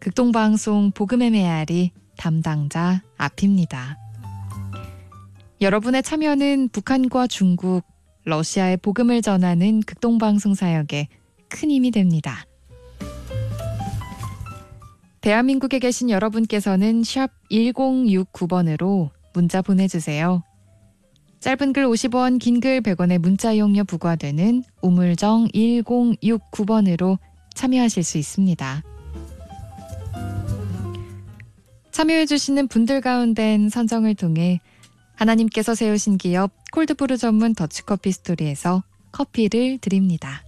극동방송 복음의 메아리 담당자 앞입니다. 여러분의 참여는 북한과 중국, 러시아의 복음을 전하는 극동방송 사역에 큰 힘이 됩니다. 대한민국에 계신 여러분께서는 샵 1069번으로 문자 보내주세요. 짧은 글 50원, 긴 글 100원의 문자 이용료 부과되는 우물정 1069번으로 참여하실 수 있습니다. 참여해주시는 분들 가운데는 선정을 통해 하나님께서 세우신 기업 콜드브루 전문 더치커피 스토리에서 커피를 드립니다.